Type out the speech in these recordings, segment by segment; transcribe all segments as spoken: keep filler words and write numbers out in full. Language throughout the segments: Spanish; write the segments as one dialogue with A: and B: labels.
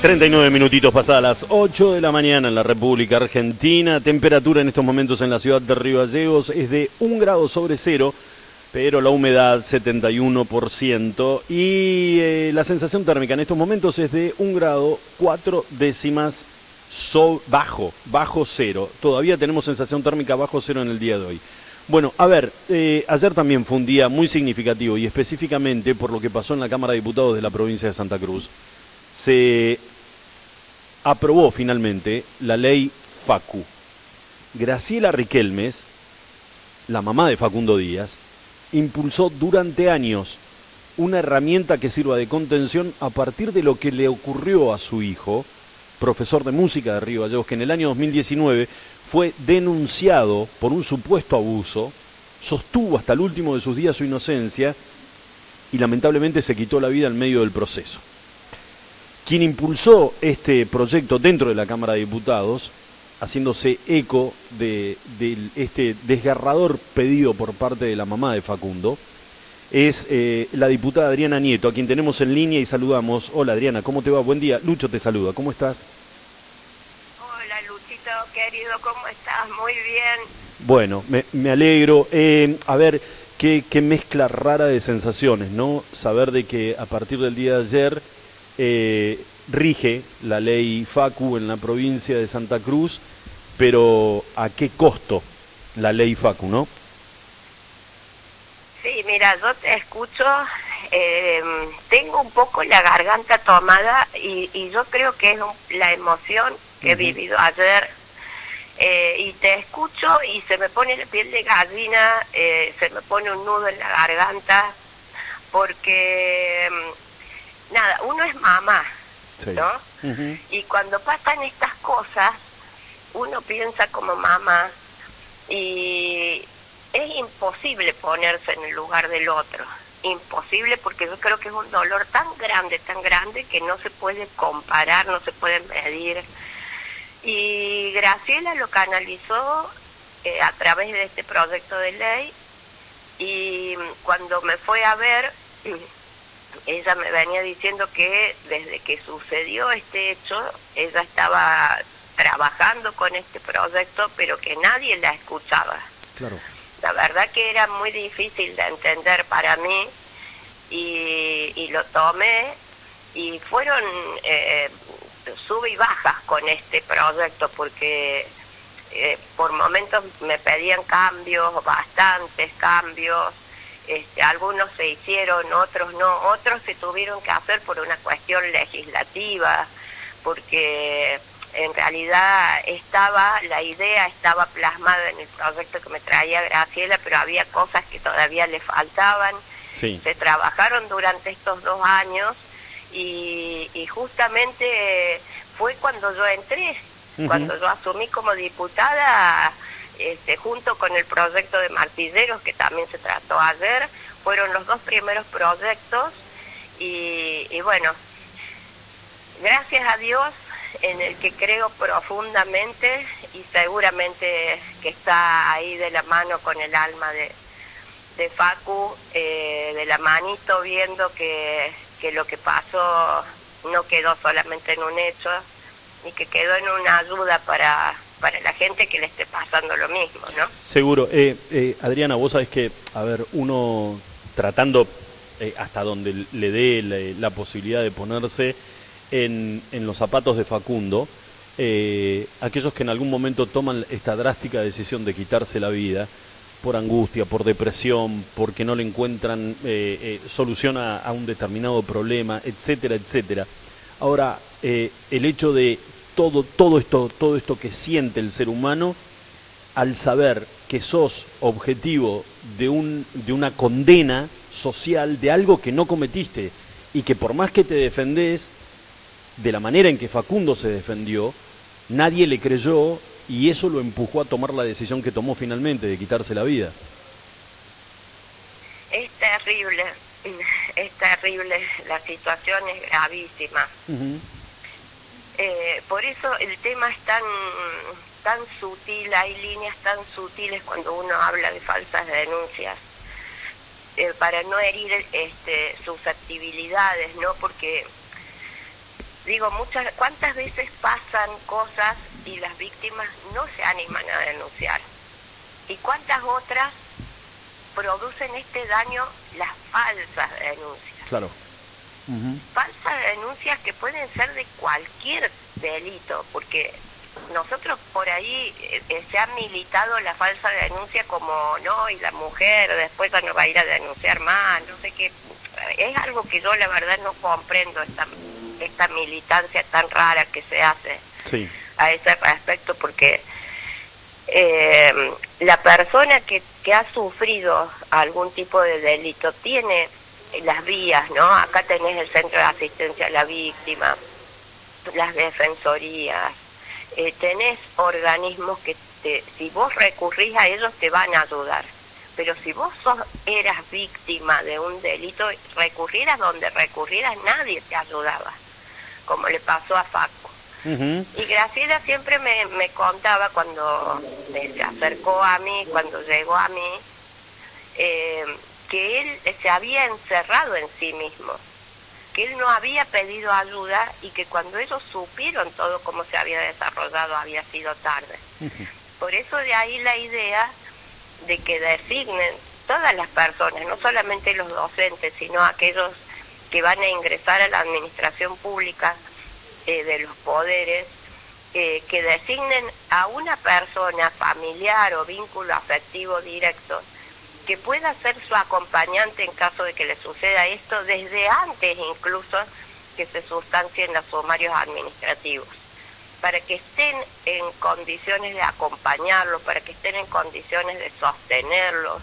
A: treinta y nueve minutitos pasadas las ocho de la mañana en la República Argentina. Temperatura en estos momentos en la ciudad de Río Gallegos es de un grado sobre cero, pero la humedad setenta y uno por ciento. Y eh, la sensación térmica en estos momentos es de un grado cuatro décimas so, bajo, bajo cero. Todavía tenemos sensación térmica bajo cero en el día de hoy. Bueno, a ver, eh, ayer también fue un día muy significativo y específicamente por lo que pasó en la Cámara de Diputados de la provincia de Santa Cruz. Se aprobó finalmente la ley Facu. Graciela Riquelmes, la mamá de Facundo Díaz, impulsó durante años una herramienta que sirva de contención a partir de lo que le ocurrió a su hijo, profesor de música de Río Gallegos, que en el año dos mil diecinueve fue denunciado por un supuesto abuso, sostuvo hasta el último de sus días su inocencia y lamentablemente se quitó la vida en medio del proceso. Quien impulsó este proyecto dentro de la Cámara de Diputados, haciéndose eco de, de este desgarrador pedido por parte de la mamá de Facundo, es eh, la diputada Adriana Nieto, a quien tenemos en línea y saludamos. Hola Adriana, ¿cómo te va? Buen día. Lucho te saluda, ¿cómo estás?
B: Hola Luchito, querido, ¿cómo estás? Muy bien.
A: Bueno, me, me alegro. Eh, a ver, qué, qué mezcla rara de sensaciones, ¿no? Saber de que a partir del día de ayer eh, rige la ley Facu en la provincia de Santa Cruz, pero ¿a qué costo la ley Facu, no?
B: Sí, mira, yo te escucho, eh, tengo un poco la garganta tomada y, y yo creo que es un, la emoción que uh-huh. he vivido ayer, eh, y te escucho y se me pone la piel de gallina, eh, se me pone un nudo en la garganta, porque, nada, uno es mamá, sí. ¿no? Uh-huh. Y cuando pasan estas cosas, uno piensa como mamá y es imposible ponerse en el lugar del otro, imposible, porque yo creo que es un dolor tan grande, tan grande, que no se puede comparar, no se puede medir. Y Graciela lo canalizó eh, a través de este proyecto de ley, y cuando me fue a ver, ella me venía diciendo que desde que sucedió este hecho, ella estaba trabajando con este proyecto, pero que nadie la escuchaba.
A: Claro.
B: La verdad que era muy difícil de entender para mí, y, y lo tomé, y fueron eh, sub y bajas con este proyecto, porque eh, por momentos me pedían cambios, bastantes cambios, este, algunos se hicieron, otros no, otros se tuvieron que hacer por una cuestión legislativa, porque en realidad estaba, la idea estaba plasmada en el proyecto que me traía Graciela, pero había cosas que todavía le faltaban. Sí. Se trabajaron durante estos dos años y, y justamente fue cuando yo entré, uh-huh. cuando yo asumí como diputada, este, junto con el proyecto de Martilleros, que también se trató ayer, fueron los dos primeros proyectos y, y bueno, gracias a Dios, en el que creo profundamente, y seguramente que está ahí de la mano con el alma de, de Facu, eh, de la manito, viendo que, que lo que pasó no quedó solamente en un hecho, y que quedó en una ayuda para, para la gente que le esté pasando lo mismo, ¿no?
A: Seguro. Eh, eh, Adriana, vos sabés que, a ver, uno tratando eh, hasta donde le dé la, la posibilidad de ponerse En, en los zapatos de Facundo, eh, aquellos que en algún momento toman esta drástica decisión de quitarse la vida por angustia, por depresión, porque no le encuentran eh, eh, solución a, a un determinado problema, etcétera, etcétera. Ahora, eh, el hecho de todo, todo esto, todo esto que siente el ser humano, al saber que sos objetivo de, un, de una condena social de algo que no cometiste, y que por más que te defendés, de la manera en que Facundo se defendió, nadie le creyó, y eso lo empujó a tomar la decisión que tomó finalmente, de quitarse la vida.
B: Es terrible, es terrible, la situación es gravísima. Uh-huh. Eh, por eso el tema es tan, tan sutil, hay líneas tan sutiles cuando uno habla de falsas denuncias, eh, para no herir este, susceptibilidades, ¿no? Porque digo, muchas, ¿cuántas veces pasan cosas y las víctimas no se animan a denunciar? ¿Y cuántas otras producen este daño las falsas denuncias?
A: Claro. Uh-huh.
B: Falsas denuncias que pueden ser de cualquier delito, porque nosotros por ahí eh, se ha militado la falsa denuncia como, no, y la mujer después ya no va a ir a denunciar más, no sé qué. Es algo que yo la verdad no comprendo, esta, esta militancia tan rara que se hace
A: sí.
B: a ese respecto, porque eh, la persona que, que ha sufrido algún tipo de delito tiene las vías, ¿no? Acá tenés el Centro de Asistencia a la Víctima, las defensorías, eh, tenés organismos que te, si vos recurrís a ellos te van a ayudar, pero si vos sos, eras víctima de un delito, recurrieras donde recurrieras, nadie te ayudaba, como le pasó a Facu. Uh-huh. Y Graciela siempre me, me contaba cuando me, se acercó a mí, cuando llegó a mí, eh, que él se había encerrado en sí mismo, que él no había pedido ayuda y que cuando ellos supieron todo cómo se había desarrollado había sido tarde. Uh-huh. Por eso de ahí la idea de que designen todas las personas, no solamente los docentes, sino aquellos que van a ingresar a la administración pública eh, de los poderes, eh, que designen a una persona familiar o vínculo afectivo directo que pueda ser su acompañante en caso de que le suceda esto, desde antes incluso que se sustancien los sumarios administrativos, para que estén en condiciones de acompañarlos, para que estén en condiciones de sostenerlos.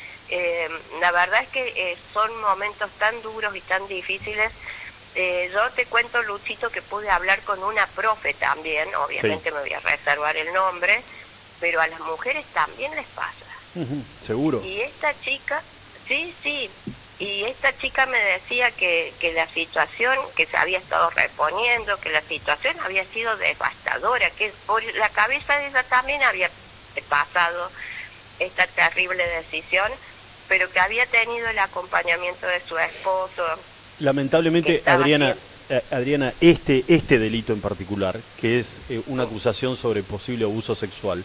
B: Eh, la verdad es que eh, son momentos tan duros y tan difíciles. Eh, yo te cuento, Luchito, que pude hablar con una profe también, obviamente sí. Me voy a reservar el nombre, pero a las mujeres también les pasa.
A: Uh-huh, seguro.
B: Y esta chica, sí, sí, y esta chica me decía que, que la situación, que se había estado reponiendo, que la situación había sido devastadora, que por la cabeza de ella también había pasado esta terrible decisión, pero que había tenido el acompañamiento de su esposo.
A: Lamentablemente, Adriana, eh, Adriana, este, este delito en particular, que es eh, una acusación sobre posible abuso sexual,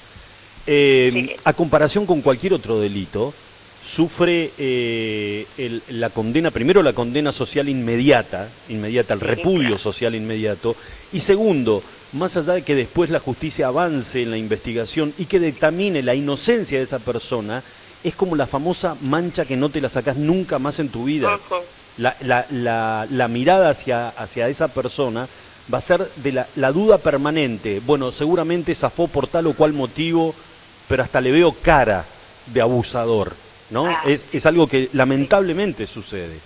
A: Eh, sí. a comparación con cualquier otro delito, sufre eh, el, la condena, primero la condena social inmediata, inmediata, el repudio social inmediato, y segundo, más allá de que después la justicia avance en la investigación y que dictamine la inocencia de esa persona, es como la famosa mancha que no te la sacás nunca más en tu vida. Uh-huh. la, la, la, la mirada hacia, hacia esa persona va a ser de la, la duda permanente. Bueno, seguramente zafó por tal o cual motivo, pero hasta le veo cara de abusador, ¿no? Ah, es, es algo que lamentablemente sí. sucede.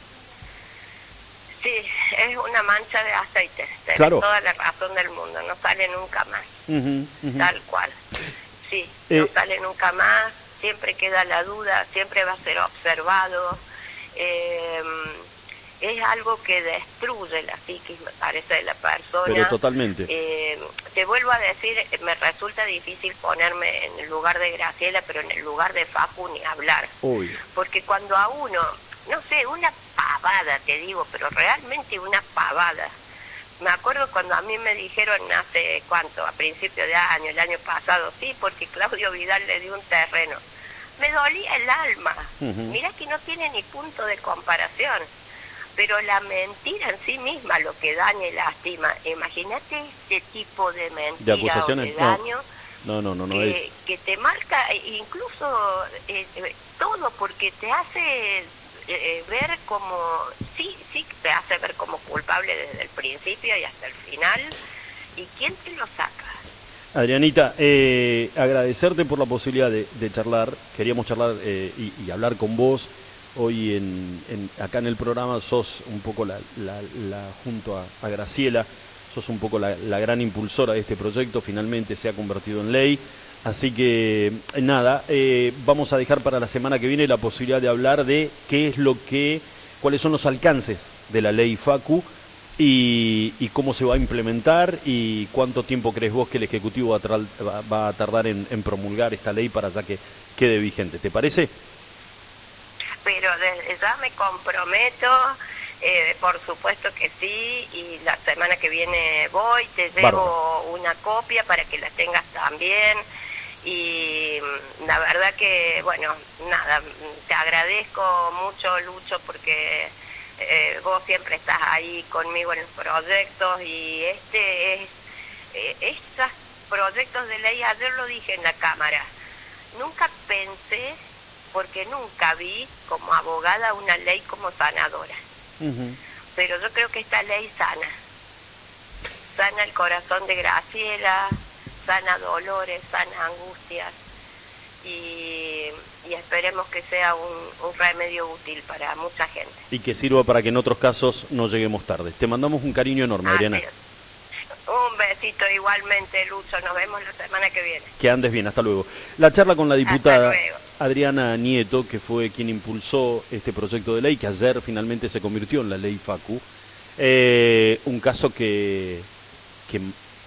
B: Sí, es una mancha de aceite, tenés
A: claro.
B: toda la razón del mundo, no sale nunca más,
A: uh-huh, uh-huh.
B: tal cual. Sí,
A: eh,
B: no sale nunca más, siempre queda la duda, siempre va a ser observado. Eh, es algo que destruye la psiquis, me parece, de la persona.
A: Pero totalmente.
B: Eh, te vuelvo a decir, me resulta difícil ponerme en el lugar de Graciela, pero en el lugar de Facu ni hablar.
A: Uy.
B: Porque cuando a uno, no sé, una pavada, te digo, pero realmente una pavada. Me acuerdo cuando a mí me dijeron hace, ¿cuánto? A principio de año, el año pasado, sí, porque Claudio Vidal le dio un terreno. Me dolía el alma. Uh-huh. Mirá que no tiene ni punto de comparación. Pero la mentira en sí misma lo que daña y lastima. Imagínate este tipo de mentira
A: de acusaciones,
B: o de daño
A: no, no, no, no,
B: que,
A: es...
B: que te marca incluso eh, todo, porque te hace eh, ver como, sí, sí, te hace ver como culpable desde el principio y hasta el final. ¿Y quién te lo saca?
A: Adrianita, eh, agradecerte por la posibilidad de, de charlar. Queríamos charlar eh, y, y hablar con vos. Hoy en, en, acá en el programa sos un poco la, la, la junto a, a Graciela, sos un poco la, la gran impulsora de este proyecto, finalmente se ha convertido en ley, así que nada, eh, vamos a dejar para la semana que viene la posibilidad de hablar de qué es lo que, cuáles son los alcances de la ley Facu y, y cómo se va a implementar y cuánto tiempo crees vos que el Ejecutivo va a, tra- va a tardar en, en promulgar esta ley para ya que quede vigente, ¿te parece?
B: Pero desde ya me comprometo Eh, por supuesto que sí, y la semana que viene voy, te llevo
A: Bárbaro.
B: una copia para que la tengas también. Y la verdad que, bueno, nada, te agradezco mucho, Lucho, porque eh, vos siempre estás ahí conmigo en los proyectos, y este es, eh, estos proyectos de ley, ayer lo dije en la Cámara, nunca pensé, porque nunca vi como abogada una ley como sanadora. Uh-huh. Pero yo creo que esta ley sana, sana el corazón de Graciela, sana dolores, sana angustias, y, y esperemos que sea un, un remedio útil para mucha gente.
A: Y que sirva para que en otros casos no lleguemos tarde. Te mandamos un cariño enorme, Adriana.
B: Así es. Un besito igualmente, Lucho, nos vemos la semana que viene.
A: Que andes bien, hasta luego. La charla con la diputada Adriana Nieto, que fue quien impulsó este proyecto de ley, que ayer finalmente se convirtió en la ley Facu. Eh, un caso que, que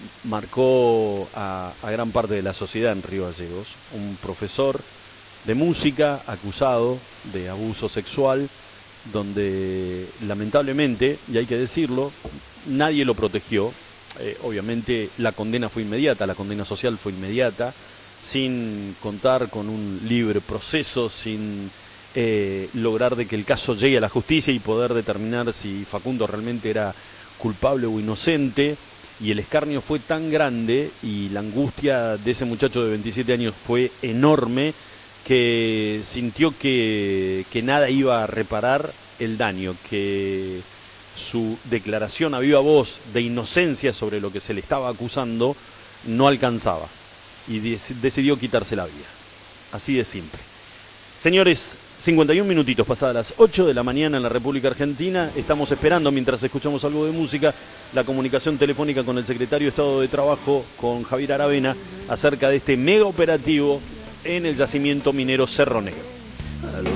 A: marcó a, a gran parte de la sociedad en Río Gallegos. Un profesor de música acusado de abuso sexual, donde lamentablemente, y hay que decirlo, nadie lo protegió. Eh, obviamente la condena fue inmediata, la condena social fue inmediata, sin contar con un libre proceso, sin eh, lograr de que el caso llegue a la justicia y poder determinar si Facundo realmente era culpable o inocente. Y el escarnio fue tan grande y la angustia de ese muchacho de veintisiete años fue enorme, que sintió que, que nada iba a reparar el daño, que su declaración a viva voz de inocencia sobre lo que se le estaba acusando no alcanzaba, y decidió quitarse la vida. Así de simple. Señores, cincuenta y un minutitos pasadas las ocho de la mañana en la República Argentina. Estamos esperando, mientras escuchamos algo de música, la comunicación telefónica con el secretario de Estado de Trabajo, con Javier Aravena, acerca de este mega operativo en el yacimiento minero Cerro Negro.